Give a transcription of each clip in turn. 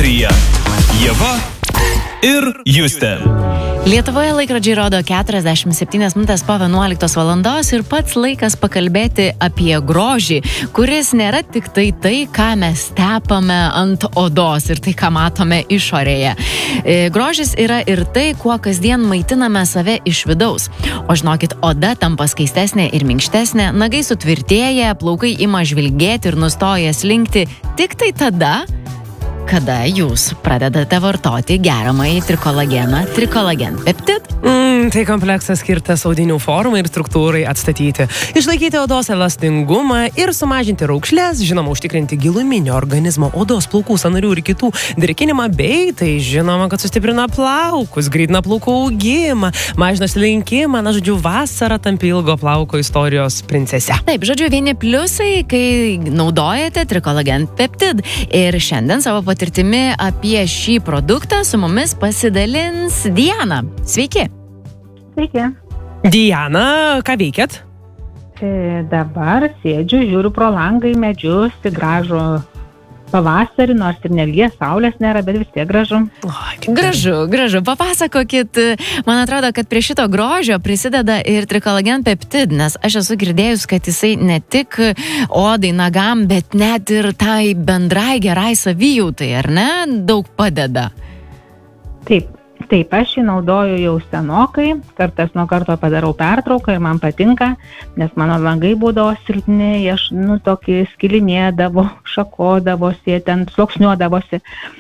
eteryje Ieva ir Justė. Lietuvoje laikrodžiai rodo 47 minutės po 11 valandos ir pats laikas pakalbėti apie grožį, kuris nėra tik tai, ką mes tepame ant odos ir tai, ką matome išorėje. Grožis yra ir tai, kuo kasdien maitiname save iš vidaus. O žinokit, oda tampa skaistesnė ir minkštesnė, nagai sutvirtėja, plaukai ima žvilgėti ir nustoja slinkti tik tai tada, kada jūs pradedate vartoti geriamąjį trikolageną Trikolagen Peptid. Tai kompleksas skirtas audinių formai ir struktūrai atstatyti, išlaikyti odos elastingumą ir sumažinti raukšles, žinoma, užtikrinti giluminio organizmo, odos, plaukų, sąnarių ir kitų drėkinimą, bei tai žinoma, kad sustiprina plaukus, greitina plaukų augimą, mažina slinkimą, žodžiu, vasarą tampi ilgo plauko istorijos princese. Taip, žodžiu, vieni pliusai, kai naudojate Trikolagen Peptid. Ir šiandien savo patirtimi apie šį produktą su mumis pasidalins Diana. Sveiki. Sveiki. Diana, ką veikiat? Dabar sėdžiu, žiūriu pro langą į medžius, į gražų pavasarį, nors ir nelgies saulės nėra, bet vis tiek gražu. Gražu. Papasakokit, man atrodo, kad prie šito grožio prisideda ir Trikolagen Peptid, nes aš esu girdėjus, kad jisai ne tik odai, nagam, bet net ir tai bendrai gerai savijautai, ar ne, daug padeda? Taip, aš jį naudoju jau senokai, kartas nuo karto padarau pertrauką ir man patinka, nes mano langai būdavo silpni, aš tokį skilinėdavo, šakodavosi, ten sluoksniuodavosi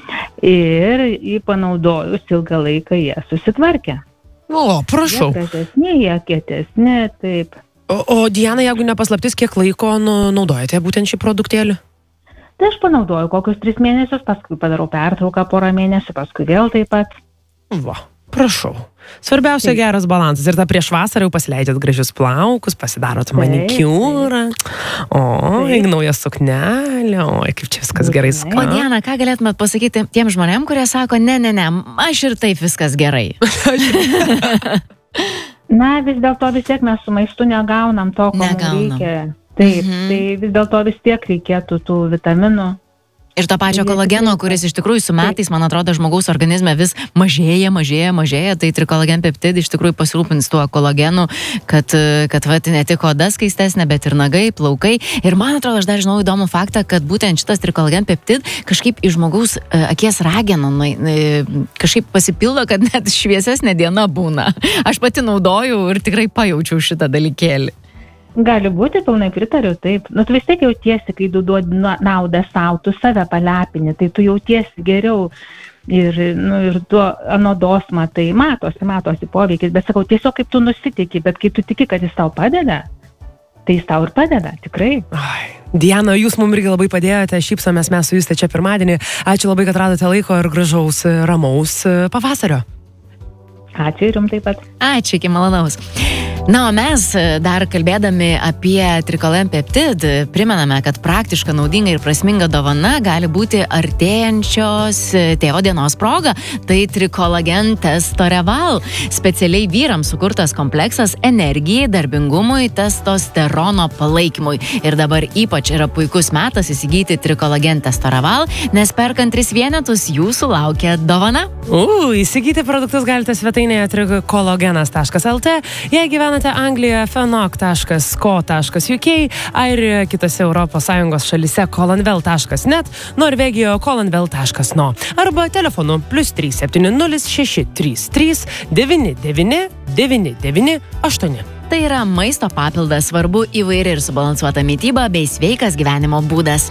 ir jį panaudojus ilgą laiką jie susitvarkė. O, prašau. Jie gražesni, jie kietesni, taip. O Diana, jeigu nepaslaptis, kiek laiko naudojate būtent šį produktėlį? Tai aš panaudoju kokius 3 mėnesius, paskui padarau pertrauką porą mėnesių, paskui vėl taip pat. Va, prašau. Svarbiausia geras balansas. Ir tą prieš vasarą jau pasileidžiat gražius plaukus, pasidarot manikiūrą. Nauja suknelė. Kaip čia viskas gerai skamba. O Diana, ką galėtumėt pasakyti tiem žmonėm, kurie sako, ne, aš ir taip viskas gerai. Na, vis dėlto vis tiek mes su maistu negaunam to, ko mums reikia. Taip, tai vis dėlto vis tiek reikėtų tų vitaminų. Ir to pačio kolageno, kuris iš tikrųjų su metais, man atrodo, žmogaus organizme vis mažėja, tai Trikolagen Peptid iš tikrųjų pasirūpins tuo kolagenu, kad ne tik oda skaistesnė, bet ir nagai, plaukai. Ir man atrodo, aš dar žinau įdomų faktą, kad būtent šitas Trikolagen Peptid kažkaip iš žmogaus akies rageno kažkaip pasipildo, kad net šviesesnė diena būna. Aš pati naudoju ir tikrai pajaučiau šitą dalykėlį. Gali būti, pilnai pritariu, taip. Tu vis tiek jautiesi, kai tu duodi naudą savo, tu save palepini, tai tu jautiesi geriau ir tu anodos matai, matosi poveikis, bet sakau, tiesiog kaip tu nusitiki, bet kai tu tiki, kad jis tau padeda, tai jis tau ir padeda, tikrai. Diana, jūs mums irgi labai padėjote, šypsomės mes su Juste čia pirmadienį. Ačiū labai, kad radote laiko ir gražaus, ramaus pavasario. Ačiū ir jums taip pat. Ačiū, iki malonaus. Na, o mes dar kalbėdami apie Trikolagen Peptid primename, kad praktiška, naudinga ir prasminga dovana gali būti artėjančios tėvo dienos proga. Tai Trikolagen Testoreval, specialiai vyrams sukurtas kompleksas energijai, darbingumui, testosterono palaikymui. Ir dabar ypač yra puikus metas įsigyti Trikolagen Testoreval, nes perkant 3 vienetus jūsų laukia dovana. Įsigyti produktus galite svetainėje trikolagenas.lt. Jei gyvenate Anglijoje, fenok.co.uk, Airijoje, kitose ES šalyse colonvel.net, Norvegijoje colonvel.no arba telefonu +370 633 99 998. Tai yra maisto papildas, svarbu įvairi ir subalansuota mytyba bei sveikas gyvenimo būdas.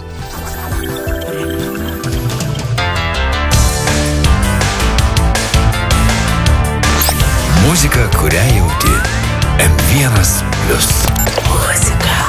Muzika, kurią jauti. M1+. Muzika.